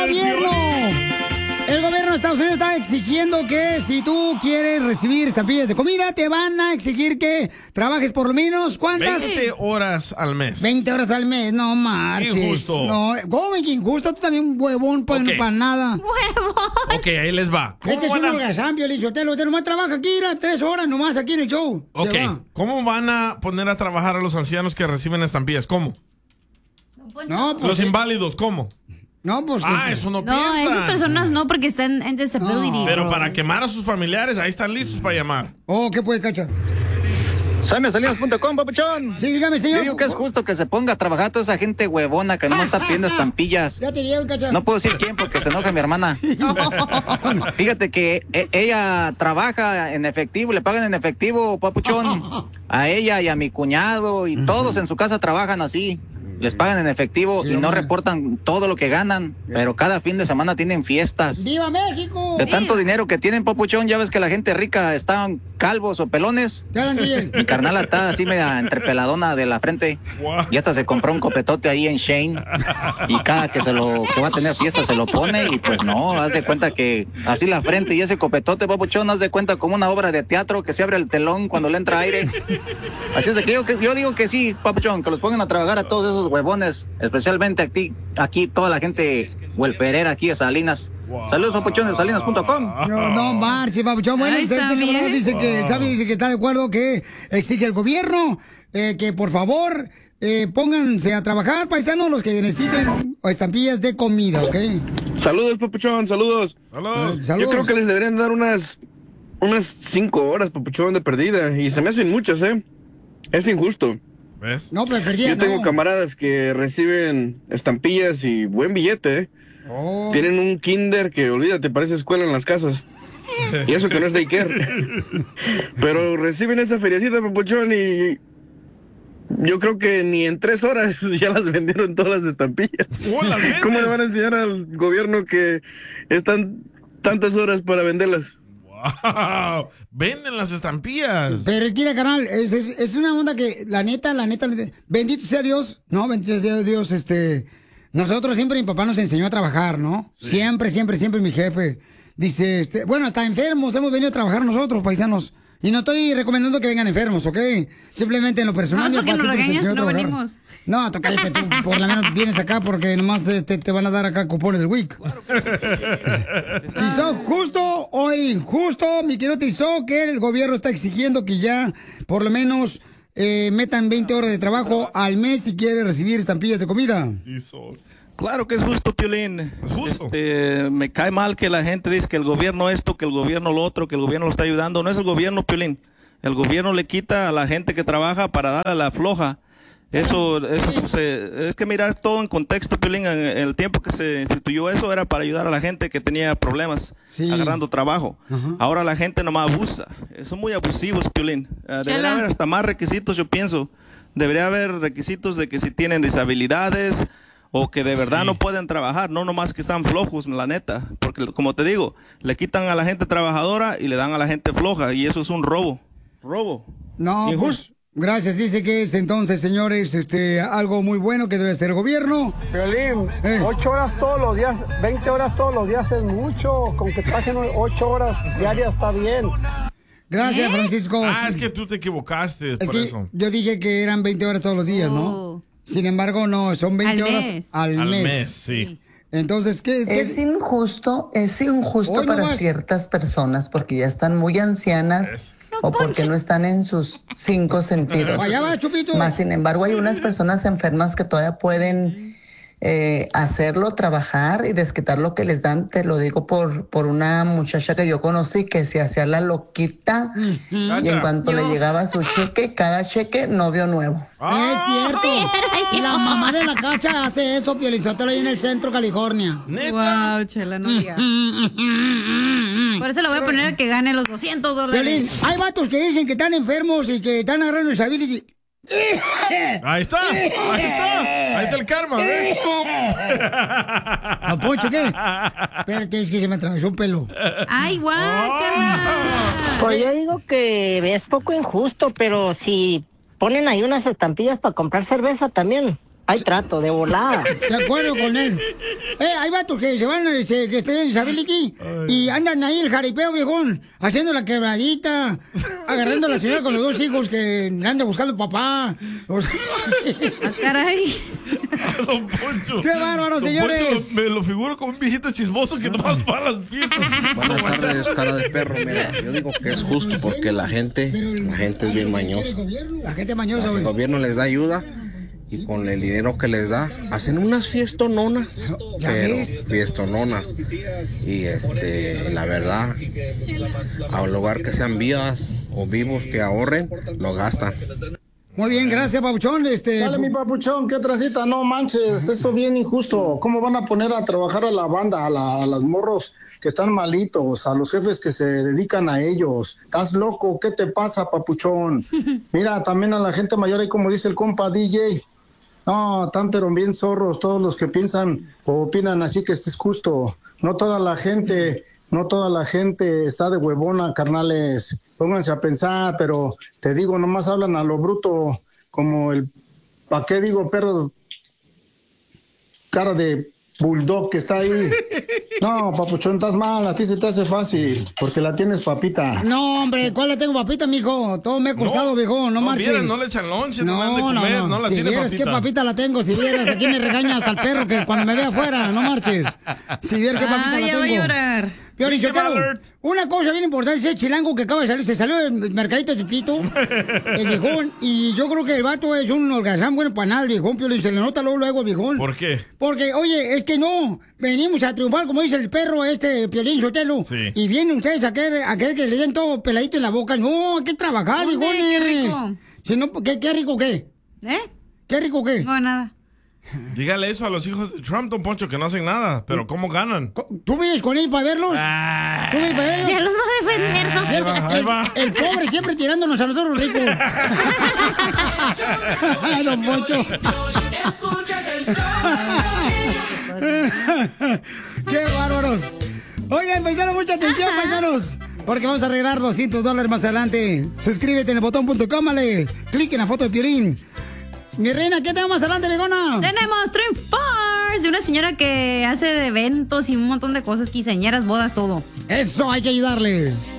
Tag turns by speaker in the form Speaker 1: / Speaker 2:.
Speaker 1: gobierno! El gobierno de Estados Unidos está exigiendo que si tú quieres recibir estampillas de comida, te van a exigir que trabajes por lo menos, ¿cuántas?
Speaker 2: 20 horas al mes.
Speaker 1: 20 horas al mes, no marches.
Speaker 2: Injusto.
Speaker 1: No, ¿cómo que injusto? Tú también un huevón, pues
Speaker 2: Ok.
Speaker 1: no para nada.
Speaker 3: ¡Huevón!
Speaker 2: Ok, ahí les va.
Speaker 1: Este es un holgazán, Piolín Sotelo. Usted nomás trabaja aquí, era 3 horas nomás aquí en el show.
Speaker 2: Ok,
Speaker 1: Se va.
Speaker 2: ¿cómo van a poner a trabajar a los ancianos que reciben estampillas? ¿Cómo?
Speaker 1: No, pues.
Speaker 2: Los inválidos, ¿cómo?
Speaker 1: No, pues.
Speaker 2: Eso no
Speaker 3: No,
Speaker 2: piensan.
Speaker 3: esas personas no, porque están en disability.
Speaker 2: Pero para quemar a sus familiares, ahí están listos para llamar.
Speaker 1: Oh, ¿qué puede, Cacha?
Speaker 4: Salinas.com, papuchón.
Speaker 1: Sí, dígame, señor.
Speaker 4: Yo digo que es justo que se ponga a trabajar toda esa gente huevona que no está pidiendo estampillas.
Speaker 1: Ya te vieron, Cacha.
Speaker 4: No puedo decir quién porque se enoja mi hermana. Fíjate que ella trabaja en efectivo, le pagan en efectivo, papuchón. A ella y a mi cuñado y todos en su casa trabajan así. Les pagan en efectivo y no reportan todo lo que ganan, pero cada fin de semana tienen fiestas.
Speaker 1: ¡Viva México!
Speaker 4: De tanto dinero que tienen, papuchón, ya ves que la gente rica están calvos o pelones. Mi carnal está así media entrepeladona de la frente. Y hasta se compró un copetote ahí en Shane. Y cada que que va a tener fiesta se lo pone y pues no, haz de cuenta que así la frente y ese copetote, papuchón, haz de cuenta como una obra de teatro que se abre el telón cuando le entra aire. Así es de que yo digo que sí, papuchón, que los pongan a trabajar a todos esos huevones, especialmente aquí toda la gente huelperera aquí de Salinas. Saludos, papuchón, de salinas.com.
Speaker 1: No marche, papuchón. Bueno, este camarada dice que el Sammy dice que está de acuerdo que exige el gobierno que por favor pónganse a trabajar, paisanos, los que necesiten estampillas de comida, ¿ok?
Speaker 5: Saludos, papuchón, saludos. Yo creo que les deberían dar unas 5 horas, papuchón, de perdida. Y se me hacen muchas, ¿eh? Es injusto.
Speaker 2: ¿Ves?
Speaker 1: No, pero perdida
Speaker 5: Yo tengo
Speaker 1: no.
Speaker 5: camaradas que reciben estampillas y buen billete, ¿eh? Tienen un kinder que, olvídate, parece escuela en las casas. Y eso que no es daycare. Pero reciben esa feriecita, papuchón, y yo creo que ni en 3 horas ya las vendieron todas las estampillas. ¿Cómo le van a enseñar al gobierno que están tantas horas para venderlas?
Speaker 2: ¡Wow! Venden las estampillas.
Speaker 1: Pero es que, mira, carnal, es una onda que, la neta, bendito sea Dios, ¿no? Bendito sea Dios, nosotros siempre, mi papá nos enseñó a trabajar, ¿no? Sí. Siempre mi jefe dice, bueno, hasta enfermos hemos venido a trabajar nosotros, paisanos. Y no estoy recomendando que vengan enfermos, ¿ok? Simplemente en lo personal, mi papá siempre nos enseñó a trabajar. Venimos. No, tú cállate, tú por lo menos vienes acá porque nomás te van a dar acá cupones del WIC. Tizó, justo o injusto, mi querido Tizó, que el gobierno está exigiendo que ya por lo menos metan 20 horas de trabajo al mes si quiere recibir estampillas de comida.
Speaker 6: Claro que es justo, Piolín.
Speaker 2: Justo.
Speaker 6: Me cae mal que la gente dice que el gobierno esto, que el gobierno lo otro, que el gobierno lo está ayudando. No es el gobierno, Piolín. El gobierno le quita a la gente que trabaja para darle a la floja. Eso es que mirar todo en contexto, Piolín. En el tiempo que se instituyó eso era para ayudar a la gente que tenía problemas agarrando trabajo. Ahora la gente nomás abusa. Son muy abusivos, Piolín. Debería haber hasta más requisitos, yo pienso. Debería haber requisitos de que si tienen disabilidades o que de verdad no pueden trabajar, no nomás que están flojos, la neta. Porque como te digo, le quitan a la gente trabajadora y le dan a la gente floja. Y eso es un robo.
Speaker 1: No, pues, gracias. Dice que es entonces, señores, algo muy bueno que debe hacer el gobierno.
Speaker 7: Piolín, 8 horas todos los días, 20 horas todos los días es mucho. Con que trabajen 8 horas diarias está bien.
Speaker 1: Gracias, Francisco.
Speaker 2: Es que tú te equivocaste
Speaker 1: Es
Speaker 2: por
Speaker 1: que
Speaker 2: eso.
Speaker 1: yo dije que eran 20 horas todos los días, ¿no? Sin embargo, no, son 20 horas al mes.
Speaker 2: Sí.
Speaker 1: Entonces, ¿qué?
Speaker 8: Es injusto para ciertas personas porque ya están muy ancianas o porque no están en sus 5 sentidos.
Speaker 1: Allá va, Chupito.
Speaker 8: Más sin embargo, hay unas personas enfermas que todavía pueden hacerlo, trabajar y desquitar lo que les dan. Te lo digo por una muchacha que yo conocí que se hacía la loquita y en cuanto le llegaba su cheque, cada cheque novio nuevo.
Speaker 1: Es cierto. Y la mamá de la Cacha hace eso, Piolizotelo, ahí en el centro, California.
Speaker 3: Wow, Chela, no digas. Por eso le voy a poner que gane los $200.
Speaker 1: Piolín, hay vatos que dicen que están enfermos y que están agarrando disability.
Speaker 2: Ahí está el karma, ¿ves?
Speaker 1: ¿A Poncho qué? Espérate, es que se me atravesó un pelo.
Speaker 3: ¡Ay, guácala!
Speaker 9: Pues yo digo que es poco injusto, pero si ponen ahí unas estampillas para comprar cerveza también, Hay trato de volada.
Speaker 1: De acuerdo con él. Hay vatos que se van, que están en Isabeliki y andan ahí el jaripeo, viejón, haciendo la quebradita, agarrando a la señora con los 2 hijos que anda buscando papá. O sea...
Speaker 3: caray.
Speaker 2: Don Poncho.
Speaker 1: ¡Qué bárbaro, señores!
Speaker 2: Poncho, me lo figuro como un viejito chismoso que nomás va a las fiestas.
Speaker 10: Buenas tardes, cara de perro. Mira, yo digo que es justo porque la gente es bien mañosa.
Speaker 1: La gente mañosa, güey.
Speaker 10: El gobierno les da ayuda y con el dinero que les da hacen unas fiestononas, pero fiestononas. Y la verdad, al lugar que sean vivas o vivos que ahorren, lo gastan.
Speaker 1: Muy bien, gracias, Papuchón.
Speaker 7: Dale, mi Papuchón, qué tracita, no manches, eso bien injusto. ¿Cómo van a poner a trabajar a la banda, a los morros que están malitos, a los jefes que se dedican a ellos? ¿Estás loco? ¿Qué te pasa, Papuchón? Mira, también a la gente mayor, ahí como dice el compa DJ. No, están pero bien zorros todos los que piensan o opinan así que es justo. No toda la gente está de huevona, carnales. Pónganse a pensar, pero te digo, nomás hablan a lo bruto, como el, ¿pa' qué digo, perro? Cara de bulldog que está ahí. No, Papuchón, estás mal, a ti se te hace fácil, porque la tienes papita.
Speaker 1: No, hombre, ¿cuál la tengo papita, mijo? Todo me ha costado, viejo, no marches.
Speaker 2: Vieras, no le echan lonche, no dan de comer, no la
Speaker 1: si
Speaker 2: tiene
Speaker 1: vieras
Speaker 2: papita.
Speaker 1: qué papita la tengo, si vieras, aquí me regaña hasta el perro que cuando me ve afuera, no marches. Si vieras qué papita la tengo.
Speaker 3: Ya voy a llorar.
Speaker 1: Piolín Sotelo, una cosa bien importante, ese chilango que acaba de salir, se salió del mercadito de Tepito, el viejón, y yo creo que el vato es un holgazán bueno para nada, el viejón, Piolín, se le nota luego, viejón.
Speaker 2: ¿Por qué?
Speaker 1: Porque, oye, es que no, venimos a triunfar, como dice el perro Piolín Sotelo,
Speaker 2: sí.
Speaker 1: Y vienen ustedes a querer que le den todo peladito en la boca. No, hay que trabajar, viejones.
Speaker 3: Qué rico.
Speaker 1: Si no, ¿qué rico qué? ¿Qué rico qué?
Speaker 3: No, nada.
Speaker 2: Dígale eso a los hijos de Trump, Don Poncho, que no hacen nada. Pero ¿cómo ganan?
Speaker 1: ¿Tú vives con ellos para verlos? ¿Tú vives para verlos?
Speaker 3: Ya los va a defender, Don
Speaker 1: Poncho. El pobre siempre tirándonos a nosotros ricos. Don Poncho. ¡Qué bárbaros! Oigan, paisanos, mucha atención, paisanos. Porque vamos a arreglar $200 más adelante. Suscríbete en el botón.com, vale. Clic en la foto de Piolín. Mi reina, ¿qué tenemos más adelante, Begona?
Speaker 3: Tenemos triunfar de una señora que hace de eventos y un montón de cosas, quinceañeras, bodas, todo.
Speaker 1: Eso, hay que ayudarle.